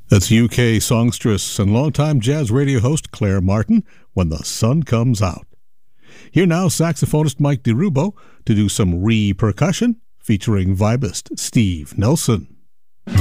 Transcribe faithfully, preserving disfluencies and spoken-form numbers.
That's U K songstress and longtime jazz radio host Claire Martin, When the Sun Comes Out. Here now, saxophonist Mike DeRubo to do some re-percussion featuring vibist Steve Nelson.